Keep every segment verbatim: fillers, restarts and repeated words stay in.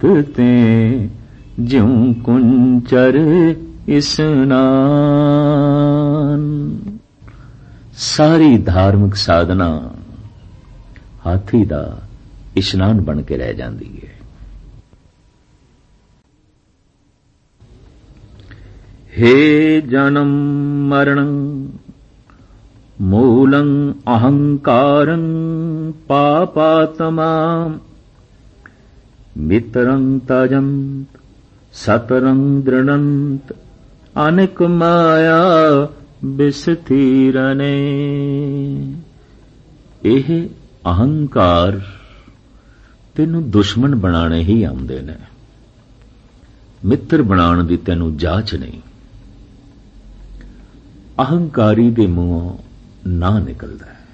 ते ज्यों कुंचर इस्नान। सारी धार्मिक साधना हाथी दा इशनान बन के रह जाती है। हे जन्म मरणं मूलं अहंकारं पापात्मा मित्रं तजंत सतरं दृढ़ंत अनेक माया बिस्थिरने। ਇਹ ਅਹੰਕਾਰ ਤੈਨੂੰ ਦੁਸ਼ਮਣ ਬਣਾਣੇ ਹੀ ਆਉਂਦੇ ਨੇ, ਮਿੱਤਰ ਬਣਾਉਣ ਦੀ ਤੈਨੂੰ ਜਾਚ ਨਹੀਂ। ਅਹੰਕਾਰੀ ਦੇ ਮੂੰਹੋਂ ਨਾ ਨਿਕਲਦਾ ਹੈ।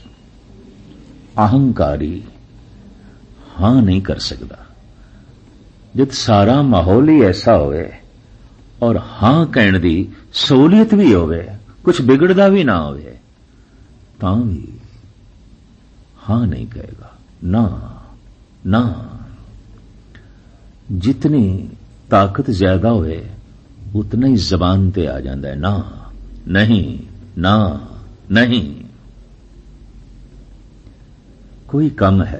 ਅਹੰਕਾਰੀ ਹਾਂ ਨਹੀਂ ਕਰ ਸਕਦਾ। ਜਦ ਸਾਰਾ ਮਾਹੌਲ ਹੀ ਐਸਾ ਹੋਵੇ ਔਰ ਹਾਂ ਕਹਿਣ ਦੀ ਸਹੂਲੀਅਤ ਵੀ ਹੋਵੇ, ਕੁਝ ਵਿਗੜਦਾ ਵੀ ਨਾ ਹੋਵੇ, ਤਾਂ ਵੀ हाँ नहीं कहेगा। ना ना, जितनी ताकत ज्यादा होए उतना ही जबान ते आ जाता है ना नहीं ना नहीं। कोई कम है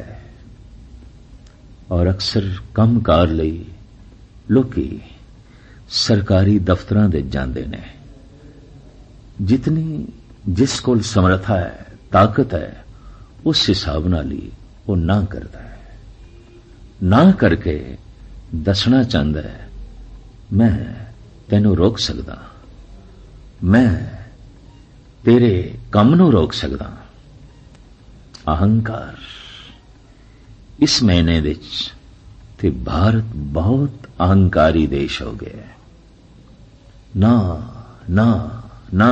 और अक्सर कम कार लई लोकी सरकारी दफ्तरां दे जांदे ने। जितनी जिस कोल समर्था है, ताकत है, उस हिसाब नाल ही वो ना करता है। ना करके दसना चाहता है मैं तेनू रोक सकदा, मैं तेरे काम नू रोक सकदा। अहंकार इस महीने विच ते भारत बहुत अहंकारी देश हो गया है। ना ना ना,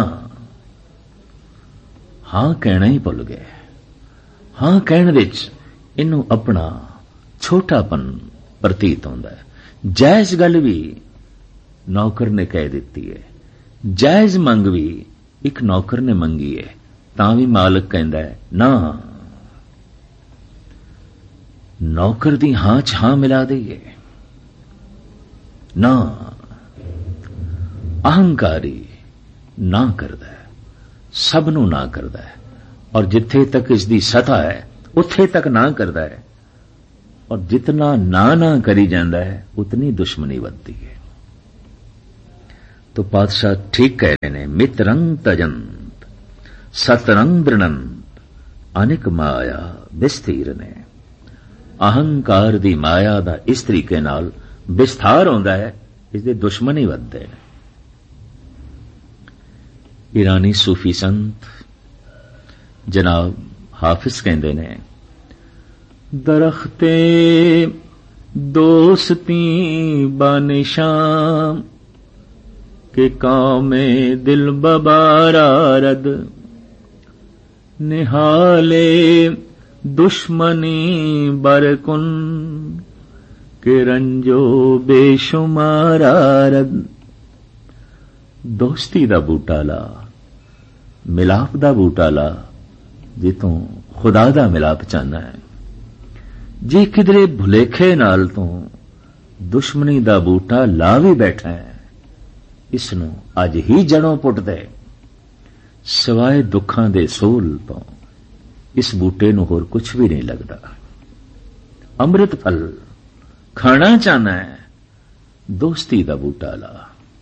हां कहना ही भुल गए। हाँ कहण विच इनू अपना छोटापन प्रतीत होंदा है। जायज गल भी नौकर ने कह दिती है, जायज मंग भी एक नौकर ने मंगी है, तां भी मालिक कहंदा है ना। नौकर दी हां च हां मिला दईए ना। अहंकारी ना करदा है, सबनू ना करदा है, और जिथे तक इसकी सतह है उथे तक ना करता है, और जितना ना ना करी जाता है उतनी दुश्मनी बढ़ती है। तो पातशाह ठीक कह रहे हैं, मित्रंग तजंत सतरंग दृढ़ंत अनेक माया विस्तीर ने। अहंकार दी माया दा इस तरीके नाल विस्तार होंदा है, इसके दुश्मन ही बढ़ते हैं। ईरानी सूफी संत जनाब हाफिज कहते ने, दरख्ते दोस्ती बानिशाम के कामे दिल बबारारद निहाले दुश्मनी बरकुन के रंजो बेशुमारारद। दोस्ती दा बूटा ला, मिलाप दा बूटा ला, जितों खुदा दा मिलाप चाहना है। जे किधरे भुलेखे नाल तो दुश्मनी दा बूटा ला भी बैठा है, इसनू अज ही जड़ों पुट दे। सिवाय दुखां दे सोल तो इस बूटे नू होर कुछ भी नहीं लगता। अमृत फल खाना चाहना है, दोस्ती दा बूटा ला।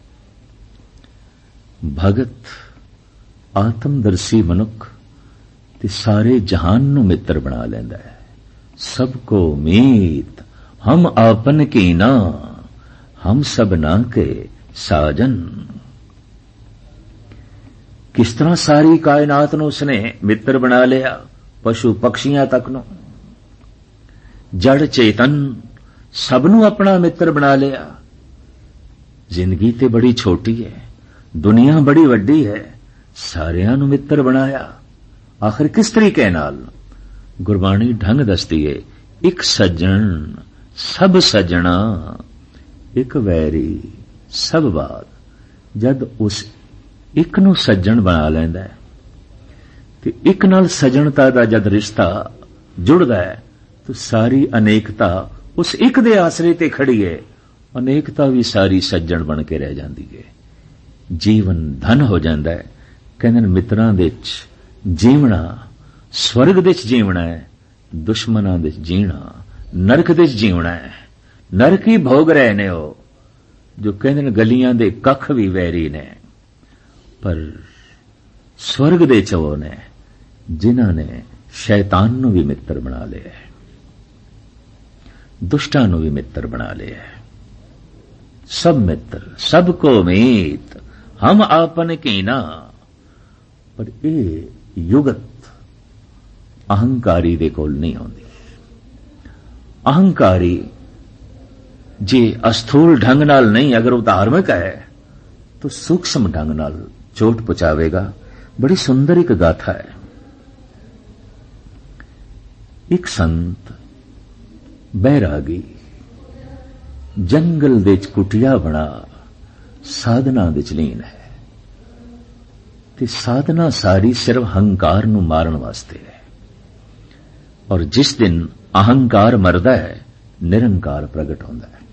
भगत आत्मदर्शी मनुख ते सारे जहान नू मित्र बना लेंदा है। सबको मीत हम आपन की ना, हम सब ना के साजन। किस तरह सारी कायनात नू उसने मित्र बना लिया, पशु पक्षियां तक नू, जड़ चेतन सबनू अपना मित्र बना लिया। जिंदगी ते बड़ी छोटी है, दुनिया बड़ी वड्डी है, सारियां नू मित्र बनाया। आखिर किस तरीके नाल? गुरबाणी ढंग दसदी है, एक सज्जन सब सज्जणा, एक वैरी सब बात। जद उस एक नू सज्जन बना लैंदा है ते एक नाल सज्जनता दा जद रिश्ता जुड़दा है तो सारी अनेकता उस एक दे आसरे ते खड़ी है, अनेकता भी सारी सज्जण बन के रह जाती है। जीवन धन हो जाता है। कहते मित्रां दे च जीवना स्वर्ग दे च जीवना है, दुश्मनां दे च जीना नरक दे च जीवना है। नरक ही भोग रहे ने हो जो कहते गलियां दे कख भी वैरी ने, पर स्वर्ग दे च वो ने जिन्हां ने शैतान नूं भी मित्र बना लिया है, दुष्टां नूं भी मित्र बना लिया है। सब मित्र सबको मीत हम आपन कीना। पर यह युगत अहंकारी दे कोल नहीं आउंदी। अहंकारी जे अस्थूल ढंग नाल नहीं, अगर वो धार्मिक है तो सूक्ष्म ढंग नाल चोट पहुंचावेगा। बड़ी सुंदर एक गाथा है। एक संत बैरागी जंगल दे च कुटिया बना साधना दे च लीन है, ते साधना सारी सिर्फ अहंकार नूं मारन वास्ते है। और जिस दिन अहंकार मरदा है, निरंकार प्रगट होता है।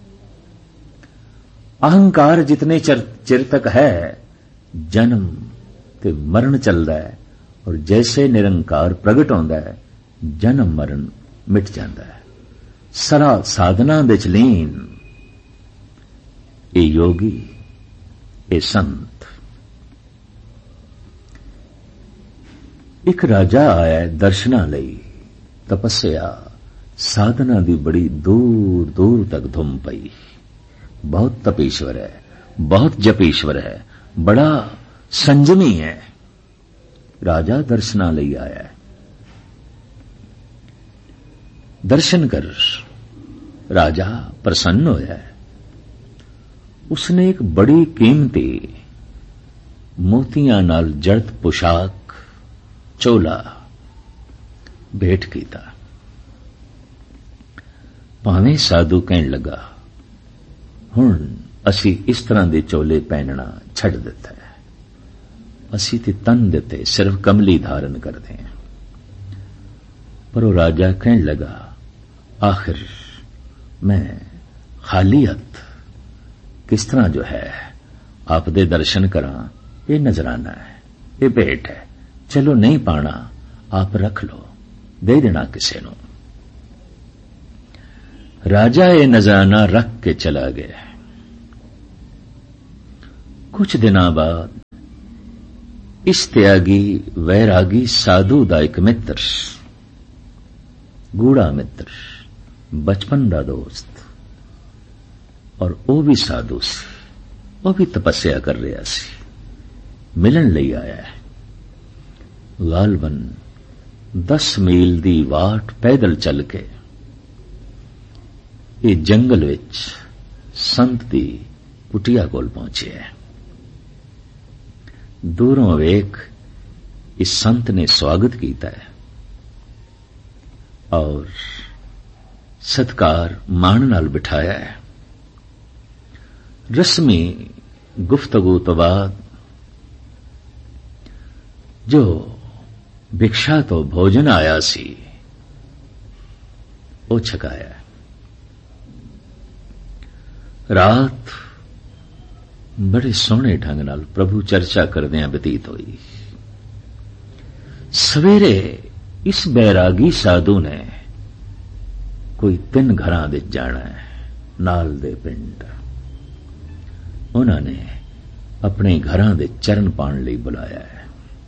अहंकार जितने चिर चिर तक है, जन्म ते मरण चलता है, और जैसे निरंकार प्रगट होता है, जन्म मरण मिट जाता है। सरा साधना दे च लीन ए योगी ए संत। एक राजा आया दर्शना लई, तपस्या साधना दी बड़ी दूर दूर तक धुम पई। बहुत तपेश्वर है, बहुत जपेश्वर है, बड़ा संजमी है। राजा दर्शना लई आया है। दर्शन कर राजा प्रसन्न होया है। उसने एक बड़ी कीमती मोतियां नाल जड़त पोशाक चोला भेंट कीता। भावें साधु कहन लगा, हुण असी इस तरह दे चोले पहनना छड़ दिता है, असी ते तन दिते सिर्फ कमली धारण करते हैं। पर वो राजा कहन लगा, आखिर मैं खालियत किस तरह जो है आप दे दर्शन करा, ये नजराना है, ये भेंट है, चलो नहीं पाना आप रख लो, दे देना किसी नूं। राजा ये नजराना रख के चला गया। कुछ दिनों बाद इस त्यागी वैरागी साधु दा एक मित्र, गूढ़ा मित्र, बचपन दा दोस्त, और वो भी साधु सी, वो भी तपस्या कर रहा सी, मिलन लई आया है। गालबन दस मील दी वाट पैदल चल के ये जंगल विच संत दी कुटिया कोल पहुंचे है। दूरों वेख इस संत ने स्वागत कीता है और सत्कार मान नाल बिठाया है। रस्मी गुफ्तगू तो बाद जो भिक्षा तो भोजन आया सी वो छकाया। रात बड़े सोहने ढंग नाल प्रभु चर्चा करदियां बतीत हुई। सवेरे इस बैरागी साधु ने कोई तीन घरां दे जाना है, नाल दे पिंड। उन्होंने अपने घरां दे चरण पाण लई बुलाया है।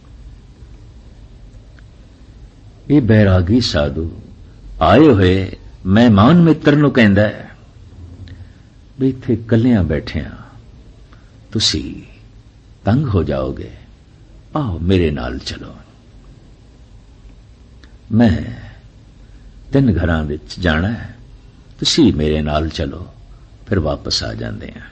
ये बैरागी साधु आए हुए मेहमान मित्र नूं कहंदा है भी इत्थे कल्लियां बैठिया तुसी तंग हो जाओगे, आओ मेरे नाल चलो। मैं तीन घरां विच जाना है, तुसी मेरे नाल चलो, फिर वापस आ जांदे हैं।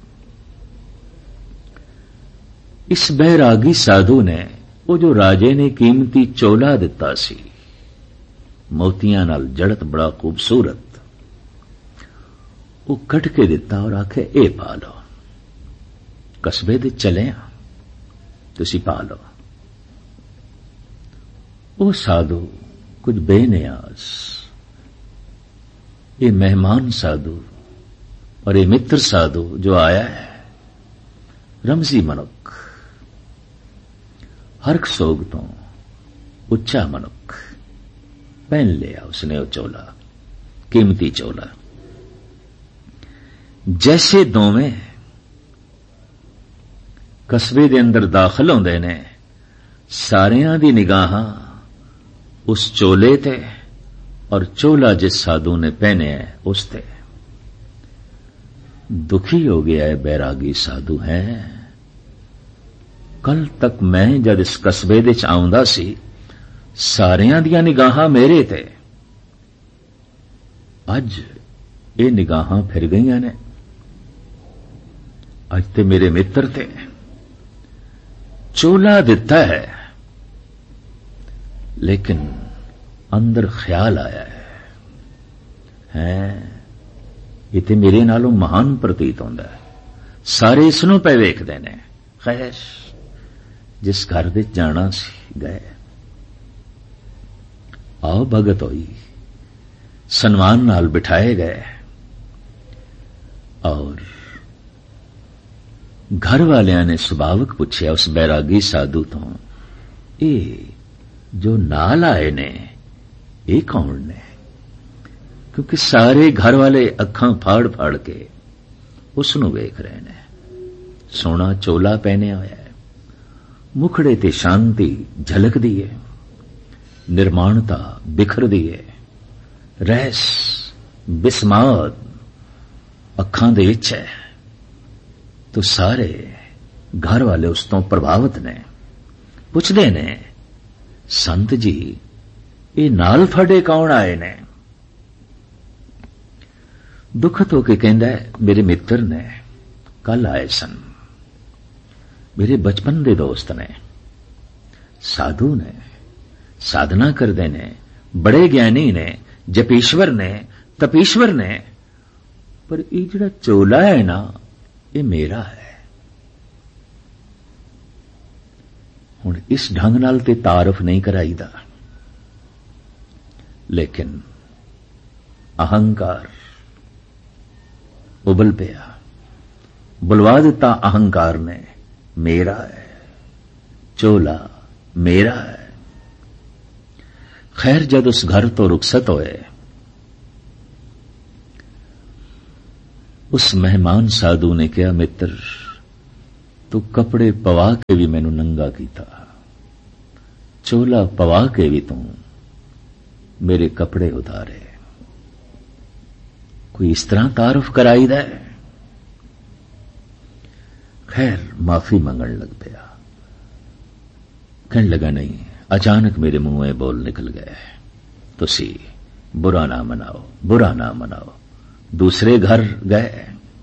इस बैरागी साधु ने वो जो राजे ने कीमती चोला दिता सी, मोतियां नाल जड़त बड़ा खूबसूरत, वो कट के दिता और आखे ए पा लो, कस्बे दे चले आ, तुसी पा लो। वो साधु कुछ बेनियाज ये मेहमान साधु और ये मित्र साधु जो आया है, रमजी मनुख, हरख सोग तो उच्चा मनुख। पहन लिया उसने वो चोला, कीमती चोला। जैसे दोवें कस्बे दे अंदर दाखिल होंदे ने, सारियां दी निगाहां उस चोले ते और चोला जिस साधु ने पहने है उस ते। दुखी हो गया है बैरागी साधु है। कल तक मैं जद इस कस्बे दे च आउंदा सी, सारियां दियां निगाहां मेरे ते, अज ये निगाहां फिर गईयां ने। अज ते मेरे मित्र ते चोला दिता है, लेकिन अंदर ख्याल आया है, हैं ये ते मेरे नालों महान प्रतीत होंदा है। सारे इसनों पे वेखदे ने। खैर, जिस घर दे जाना सी गए। आओ भगत होई, सन्मान नाल बिठाए गए और घर वालियां ने सुभावक पूछया उस बैरागी साधु तो, ये जो नाल आए ने ये कौन ने? क्योंकि सारे घर वाले अखां फाड़ फाड़ के उसनू वेख रहे ने। सोना चोला पहने होया है, मुखड़े ते शांति झलकदी है, निर्माणता बिखरदी है, रहस बिस्माद अखां दे विच है। तो सारे घर वाले उस तो प्रभावित ने। पुछदे ने, संत जी ये नाल फड़े कौन आए ने? दुखत होके कहंदा है, मेरे मित्र ने कल आए सन, मेरे बचपन दे दोस्त ने, साधु ने, साधना करदे ने, बड़े ज्ञानी ने, जपीश्वर ने, तपीश्वर ने, पर ये जिहड़ा चोला है ना ये मेरा है। हुण इस ढंग नाल ते तारफ नहीं कराईदा, लेकिन अहंकार उबल पिया, बुलवा दिता अहंकार ने, मेरा है चोला, मेरा है। खैर, जब उस घर तो रुखसत होए, उस मेहमान साधु ने कहा, मित्र तू कपड़े पवा के भी मैनू नंगा कीता, चोला पवा के भी तू मेरे कपड़े उतारे। कोई इस तरह तारुफ कराई दे? खैर, माफी मंगण लग पिया। कहने लगा, नहीं, अचानक मेरे मुंह में बोल निकल गए, तुसी बुरा ना मनाओ, बुरा ना मनाओ। दूसरे घर गए,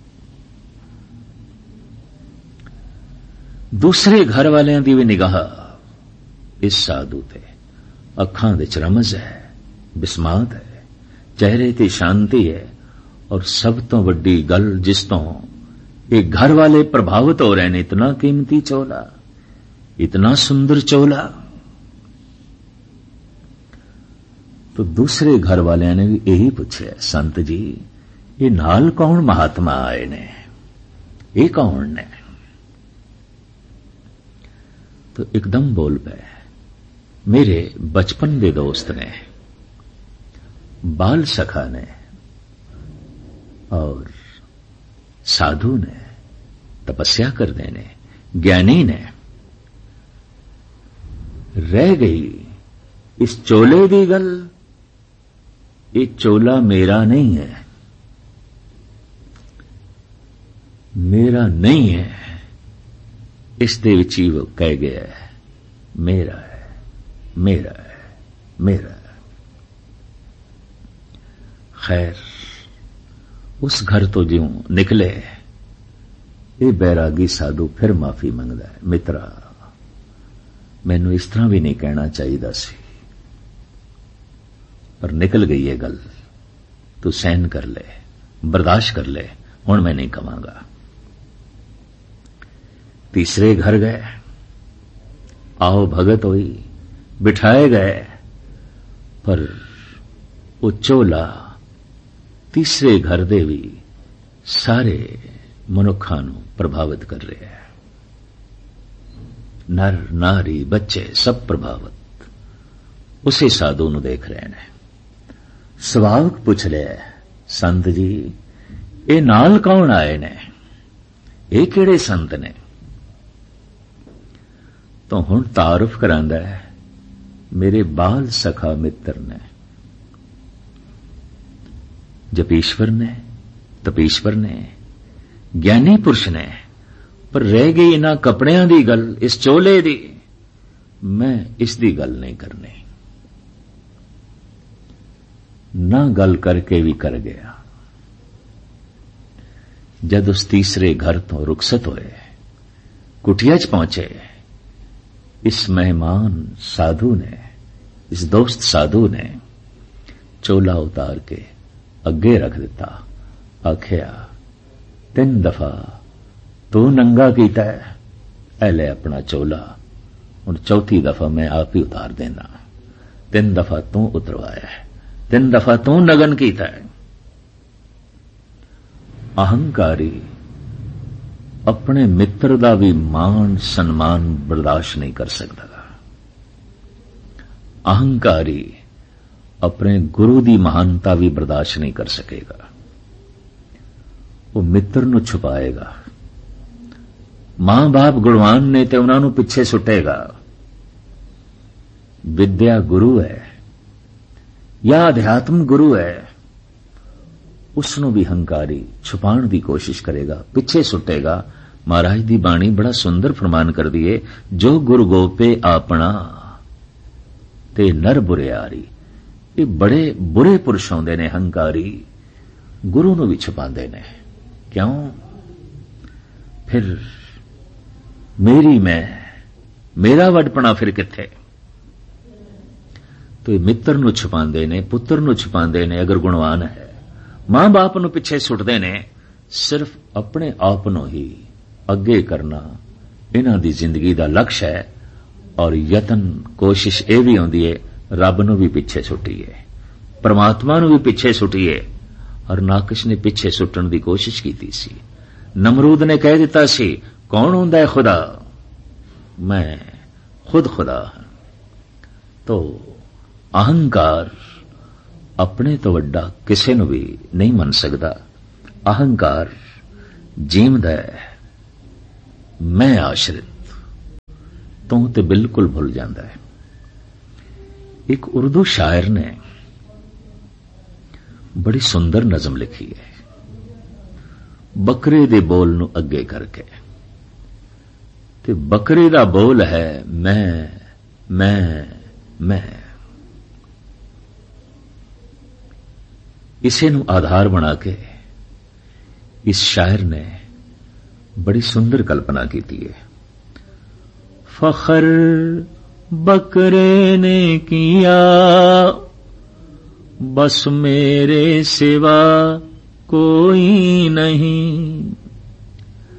दूसरे घर वालियां दी भी निगाह इस साधु ते, अखां दे च रमज है, बिस्मात है, चेहरे ते शांति है, और सब तो वड्डी गल जिस तो ये घर वाले प्रभावित हो रहे ने, इतना कीमती चोला, इतना सुंदर चोला। तो दूसरे घर वालियां ने भी यही पूछा, संत जी ये नाल कौन महात्मा आए ने, ये कौन ने? तो एकदम बोल पे, मेरे बचपन दे दोस्त ने, बाल सखा ने और साधु ने, तपस्या करने ने, ज्ञानी ने। रह गई इस चोले दी गल, ये चोला मेरा नहीं है, मेरा नहीं है, इस दे विच ही वो कह गया है, मेरा है, मेरा है, मेरा है। खैर, उस घर तो ज्यों निकले, ये बैरागी साधु फिर माफी मंगदा है, मित्रा मैनू इस तरह भी नहीं कहना चाहिए सी, पर निकल गई है गल, तू सहन कर ले, बर्दाश्त कर ले, हुण मैं नहीं कवांगा। तीसरे घर गए, आओ भगत होई, बिठाए गए, पर वो चोला ਤੀਸਰੇ ਘਰ ਦੇ ਵੀ ਸਾਰੇ ਮਨੁੱਖਾਂ ਨੂੰ ਪ੍ਰਭਾਵਿਤ ਕਰ ਰਿਹਾ ਹੈ। ਨਰ ਨਾਰੀ ਬੱਚੇ ਸਭ ਪ੍ਰਭਾਵਿਤ ਉਸੇ ਸਾਧੂ ਨੂੰ ਦੇਖ ਰਹੇ ਨੇ। ਸੁਭਾਵਕ ਪੁੱਛ ਲਿਆ, ਸੰਤ ਜੀ ਇਹ ਨਾਲ ਕੌਣ ਆਏ ਨੇ, ਇਹ ਕਿਹੜੇ ਸੰਤ ਨੇ? ਤਾਂ ਹੁਣ ਤਾਰਫ ਕਰਾਂਦਾ ਹੈ, ਮੇਰੇ ਬਾਲ ਸਖਾ ਮਿੱਤਰ ਨੇ, ਜਪੀਸ਼ਵਰ ਨੇ, ਤਪੀਸ਼ਵਰ ਨੇ, ਗਿਆਨੀ ਪੁਰਸ਼ ਨੇ। ਪਰ ਰਹਿ ਗਈ ਇਹਨਾਂ ਕੱਪੜਿਆਂ ਦੀ ਗੱਲ, ਇਸ ਚੋਲੇ ਦੀ, ਮੈਂ ਇਸ ਦੀ ਗੱਲ ਨਹੀਂ ਕਰਨੀ। ਨਾ ਗੱਲ ਕਰਕੇ ਵੀ ਕਰ ਗਿਆ। ਜਦ ਉਸ ਤੀਸਰੇ ਘਰ ਤੋਂ ਰੁਖਸਤ ਹੋਏ, ਕੁਟੀਆ ਚ ਪਹੁੰਚੇ, ਇਸ ਮਹਿਮਾਨ ਸਾਧੂ ਨੇ, ਇਸ ਦੋਸਤ ਸਾਧੂ ਨੇ ਚੋਲਾ ਉਤਾਰ ਕੇ ਅੱਗੇ ਰੱਖ ਦਿੱਤਾ। ਆਖਿਆ, ਤਿੰਨ ਦਫਾ ਤੂੰ ਨੰਗਾ ਕੀਤਾ ਹੈ, ਐ ਲੈ ਆਪਣਾ ਚੋਲਾ, ਹੁਣ ਚੌਥੀ ਦਫਾ ਮੈਂ ਆਪ ਹੀ ਉਤਾਰ ਦੇਣਾ। ਤਿੰਨ ਦਫਾ ਤੂੰ ਉਤਰਵਾਇਆ ਹੈ, ਤਿੰਨ ਦਫਾ ਤੂੰ ਨਗਨ ਕੀਤਾ ਹੈ। ਅਹੰਕਾਰੀ ਆਪਣੇ ਮਿੱਤਰ ਦਾ ਵੀ ਮਾਣ ਸਨਮਾਨ ਬਰਦਾਸ਼ਤ ਨਹੀਂ ਕਰ ਸਕਦਾ। ਅਹੰਕਾਰੀ ਆਪਣੇ ਗੁਰੂ ਦੀ ਮਹਾਨਤਾ ਵੀ ਬਰਦਾਸ਼ਤ ਨਹੀਂ ਕਰ ਸਕੇਗਾ। ਉਹ ਮਿੱਤਰ ਨੂੰ ਛੁਪਾਏਗਾ। ਮਾਂ ਬਾਪ ਗੁਣਵਾਨ ਨੇ ਤੇ ਉਹਨਾਂ ਨੂੰ ਪਿੱਛੇ ਸੁੱਟੇਗਾ। ਵਿਦਿਆ ਗੁਰੂ ਹੈ ਜਾਂ ਅਧਿਆਤਮ ਗੁਰੂ ਹੈ, ਉਸ ਨੂੰ ਵੀ ਹੰਕਾਰੀ ਛੁਪਾਉਣ ਦੀ ਕੋਸ਼ਿਸ਼ ਕਰੇਗਾ, ਪਿੱਛੇ ਸੁੱਟੇਗਾ। ਮਹਾਰਾਜ ਦੀ ਬਾਣੀ ਬੜਾ ਸੁੰਦਰ ਫਰਮਾਨ ਕਰਦੀ ਏ, ਜੋ ਗੁਰ ਗੋਪੇ ਆਪਣਾ ਤੇ ਨਰ ਬੁਰਿਆਰੀ। ਇਹ ਬੜੇ ਬੁਰੇ ਪੁਰਸ਼ ਆਉਂਦੇ ਨੇ ਹੰਕਾਰੀ, ਗੁਰੂ ਨੂੰ ਵੀ ਛੁਪਾਉਂਦੇ ਨੇ। ਕਿਉਂ? ਫਿਰ ਮੇਰੀ ਮੈਂ, ਮੇਰਾ ਵੱਡਪਣਾ ਫਿਰ ਕਿੱਥੇ? ਤੇ ਮਿੱਤਰ ਨੂੰ ਛੁਪਾਉਂਦੇ ਨੇ, ਪੁੱਤਰ ਨੂੰ ਛੁਪਾਉਂਦੇ ਨੇ ਅਗਰ ਗੁਣਵਾਨ ਹੈ। ਮਾਂ ਬਾਪ ਨੂੰ ਪਿੱਛੇ ਸੁੱਟਦੇ ਨੇ। ਸਿਰਫ ਆਪਣੇ ਆਪ ਨੂੰ ਹੀ ਅੱਗੇ ਕਰਨਾ ਇਹਨਾਂ ਦੀ ਜ਼ਿੰਦਗੀ ਦਾ ਲਕਸ਼ ਹੈ। ਔਰ ਯਤਨ ਕੋਸ਼ਿਸ਼ ਇਹ ਵੀ ਹੁੰਦੀ ਹੈ, ਰੱਬ ਨੂੰ ਵੀ ਪਿੱਛੇ ਸੁੱਟੀਏ, ਪਰਮਾਤਮਾ ਨੂੰ ਵੀ ਪਿੱਛੇ ਸੁੱਟੀਏ। ਔਰ ਨਾਕਿਸ਼ ਨੇ ਪਿੱਛੇ ਸੁੱਟਣ ਦੀ ਕੋਸ਼ਿਸ਼ ਕੀਤੀ ਸੀ। ਨਮਰੂਦ ਨੇ ਕਹਿ ਦਿੱਤਾ ਸੀ, ਕੌਣ ਹੁੰਦਾ ਹੈ ਖੁਦਾ? ਮੈਂ ਖੁਦ ਖੁਦਾ ਹਾਂ। ਤੋ ਅਹੰਕਾਰ ਆਪਣੇ ਤੋਂ ਵੱਡਾ ਕਿਸੇ ਨੂੰ ਵੀ ਨਹੀਂ ਮੰਨ ਸਕਦਾ। ਅਹੰਕਾਰ ਜੀਵਦਾ ਹੈ ਮੈਂ ਆਸ਼ਰਿਤ ਤੋਂ ਤੇ ਬਿਲਕੁਲ ਭੁੱਲ ਜਾਂਦਾ ਹੈ। ਇੱਕ ਉਰਦੂ ਸ਼ਾਇਰ ਨੇ ਬੜੀ ਸੁੰਦਰ ਨਜ਼ਮ ਲਿਖੀ ਹੈ, ਬੱਕਰੇ ਦੇ ਬੋਲ ਨੂੰ ਅੱਗੇ ਕਰਕੇ। ਤੇ ਬੱਕਰੇ ਦਾ ਬੋਲ ਹੈ ਮੈਂ ਮੈਂ ਮੈਂ। ਇਸੇ ਨੂੰ ਆਧਾਰ ਬਣਾ ਕੇ ਇਸ ਸ਼ਾਇਰ ਨੇ ਬੜੀ ਸੁੰਦਰ ਕਲਪਨਾ ਕੀਤੀ ਹੈ। ਫਖਰ बकरे ने किया बस मेरे सिवा कोई नहीं,